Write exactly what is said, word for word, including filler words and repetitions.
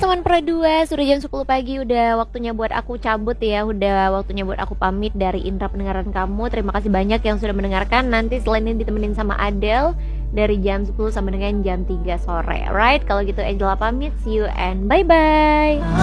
teman Pro dua, sudah jam sepuluh pagi, udah waktunya buat aku cabut ya. Udah waktunya buat aku pamit dari indera pendengaran kamu. Terima kasih banyak yang sudah mendengarkan. Nanti selain ini ditemenin sama Adele dari jam sepuluh sampai dengan jam tiga sore. Right? Kalau gitu Angela pamit, see you and bye-bye.